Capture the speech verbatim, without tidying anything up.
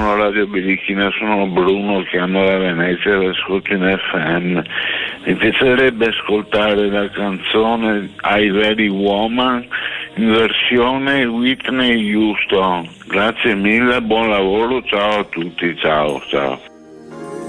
buongiorno Radio Birichina, sono Bruno, chiamo da Venezia e ascolto in F M. Mi piacerebbe ascoltare la canzone I Very Woman in versione Whitney Houston. Grazie mille, buon lavoro, ciao a tutti, ciao ciao.